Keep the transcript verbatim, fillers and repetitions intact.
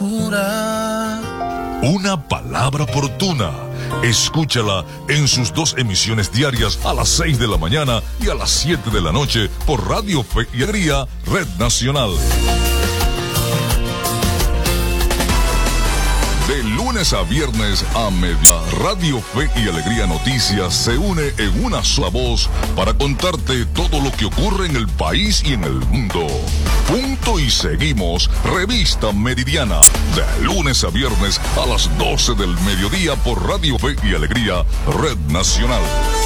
oscura. Una palabra oportuna. Escúchala en sus dos emisiones diarias a las seis de la mañana y a las siete de la noche por Radio Fe y Alegría, Red Nacional. De lunes a viernes a media, Radio Fe y Alegría Noticias se une en una sola voz para contarte todo lo que ocurre en el país y en el mundo. Punto y seguimos, Revista Meridiana, de lunes a viernes a las doce del mediodía por Radio Fe y Alegría, Red Nacional.